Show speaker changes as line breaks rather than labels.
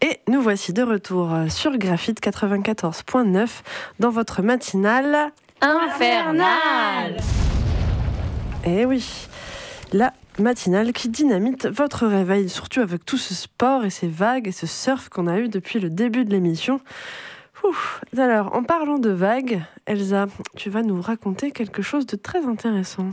Et nous voici de retour sur Graphite 94.9 dans votre matinale
infernale.
Eh oui, la matinale qui dynamite votre réveil, surtout avec tout ce sport et ces vagues et ce surf qu'on a eu depuis le début de l'émission. Alors, en parlant de vagues, Elsa, tu vas nous raconter quelque chose de très intéressant.